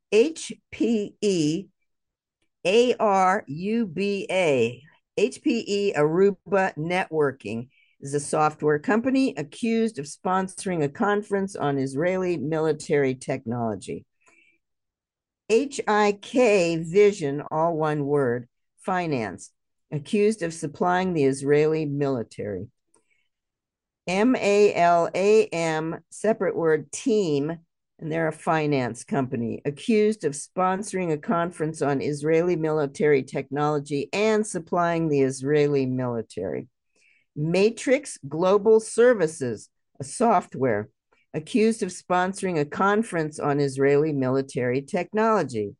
HPE ARUBA. HPE Aruba Networking is a software company accused of sponsoring a conference on Israeli military technology. HIK Vision, all one word, finance, accused of supplying the Israeli military. MALAM, separate word, team, and they're a finance company, accused of sponsoring a conference on Israeli military technology and supplying the Israeli military. Matrix Global Services, a software, accused of sponsoring a conference on Israeli military technology.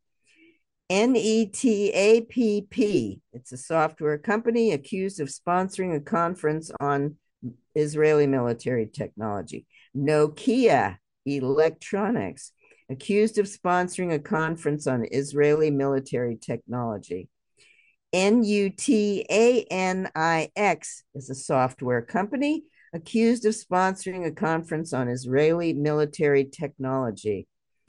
NETAPP, it's a software company accused of sponsoring a conference on Israeli military technology. Nokia Electronics, accused of sponsoring a conference on Israeli military technology. NUTANIX is a software company accused of sponsoring a conference on Israeli military technology.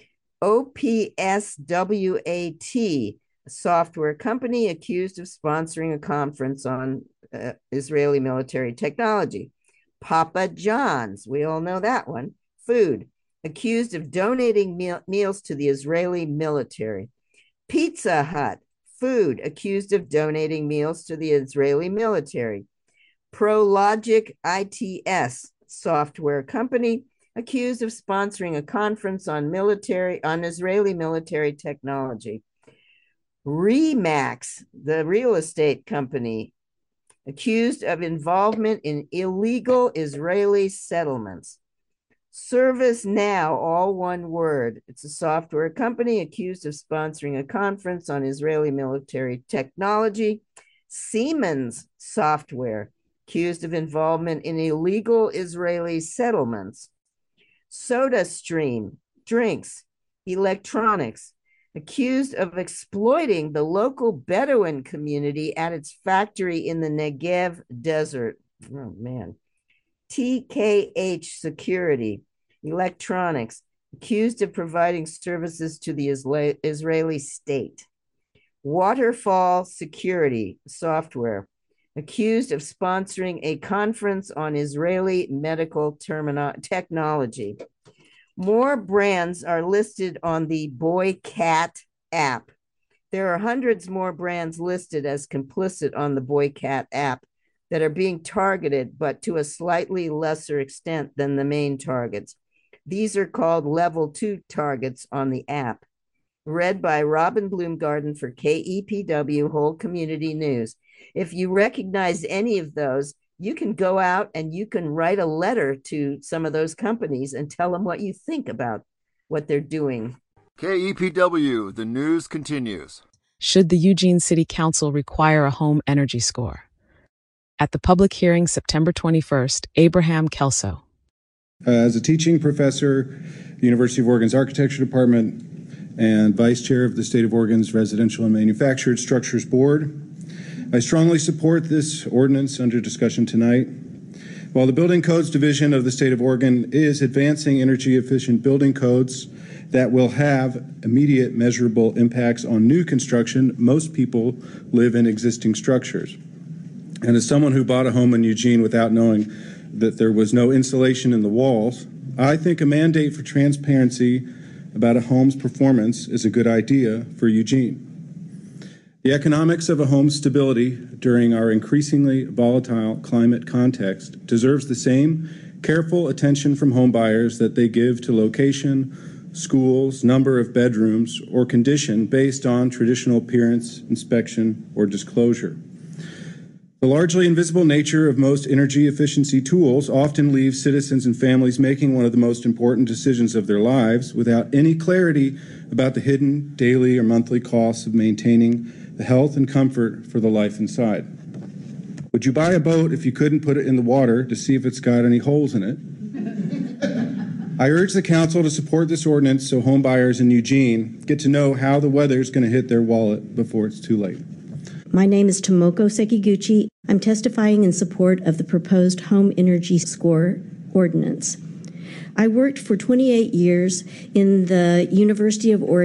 OPSWAT, a software company accused of sponsoring a conference on Israeli military technology. Papa John's, we all know that one, food, accused of donating meals to the Israeli military. Pizza Hut, food, accused of donating meals to the Israeli military. Prologic ITS, software company, accused of sponsoring a conference on Israeli military technology. Remax, the real estate company, accused of involvement in illegal Israeli settlements. ServiceNow, all one word. It's a software company accused of sponsoring a conference on Israeli military technology. Siemens Software, accused of involvement in illegal Israeli settlements. SodaStream, drinks, electronics, accused of exploiting the local Bedouin community at its factory in the Negev desert. Oh, man. TKH Security, electronics, accused of providing services to the Israeli state. Waterfall Security Software, accused of sponsoring a conference on Israeli medical technology. More brands are listed on the Boycat app. There are hundreds more brands listed as complicit on the Boycat app that are being targeted, but to a slightly lesser extent than the main targets. These are called level 2 targets on the app. Read by Robin Bloomgarden for KEPW Whole Community News. If you recognize any of those, you can go out and you can write a letter to some of those companies and tell them what you think about what they're doing. KEPW, the news continues. Should the Eugene City Council require a home energy score? At the public hearing September 21st, Abraham Kelso. As a teaching professor, the University of Oregon's Architecture Department, and Vice Chair of the State of Oregon's Residential and Manufactured Structures Board, I strongly support this ordinance under discussion tonight. While the Building Codes Division of the State of Oregon is advancing energy-efficient building codes that will have immediate measurable impacts on new construction, most people live in existing structures. And as someone who bought a home in Eugene without knowing that there was no insulation in the walls, I think a mandate for transparency about a home's performance is a good idea for Eugene. The economics of a home's stability during our increasingly volatile climate context deserves the same careful attention from home buyers that they give to location, schools, number of bedrooms, or condition based on traditional appearance, inspection, or disclosure. The largely invisible nature of most energy efficiency tools often leaves citizens and families making one of the most important decisions of their lives without any clarity about the hidden daily or monthly costs of maintaining the health and comfort for the life inside. Would you buy a boat if you couldn't put it in the water to see if it's got any holes in it? I urge the council to support this ordinance so home buyers in Eugene get to know how the weather's going to hit their wallet before it's too late. My name is Tomoko Sekiguchi. I'm testifying in support of the proposed home energy score ordinance. I worked for 28 years in the University of Oregon